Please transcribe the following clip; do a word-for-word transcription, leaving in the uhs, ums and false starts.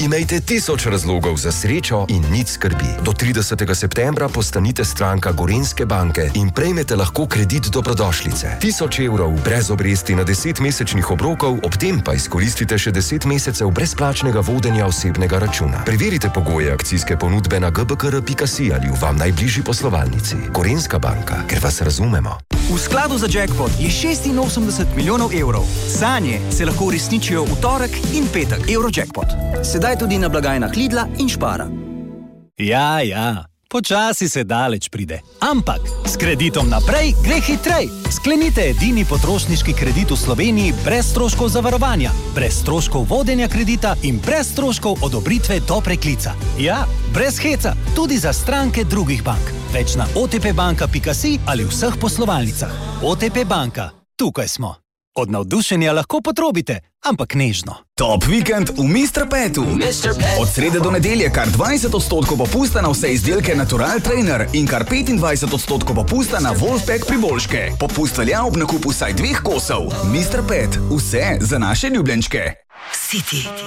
Imejte tisoč razlogov za srečo in nič skrbi. Do tridesetega septembra postanite stranka Gorenjske banke in prejmete lahko kredit dobrodošlice. Tisoč evrov brez obresti na deset mesečnih obrokov, ob tem pa izkoristite še deset mesecev brezplačnega vodenja osebnega računa. Preverite pogoje akcijske ponudbe na g b k r pika si ali v vam najbližji poslovalnici. Gorenjska banka, ker vas razumemo. V skladu za jackpot je šestinosemdeset milijonov evrov. Sanje se lahko uresničijo v torek in petek. Eurojackpot. Sedaj tudi na blagajnah Lidla in Spara. Ja, ja, počasi se daleč pride. Ampak s kreditom naprej gre hitrej. Sklenite edini potrošniški kredit v Sloveniji brez stroškov zavarovanja, brez stroškov vodenja kredita in brez stroškov odobritve do preklica. Ja, brez heca, tudi za stranke drugih bank. Več na o t p banka pika si ali vseh poslovalnicah. O T P banka, tukaj smo. Od navdušenja lahko potrobite, ampak nežno. Top vikend v mister Petu. Od srede do nedelje kar dvajset odstotkov popusta na vse izdelke Natural Trainer in kar petindvajset odstotkov popusta na Wolfpack priboljške. Popust velja ob nakupu vsaj dveh kosov. mister Pet, vse za naše ljubljenčke. City.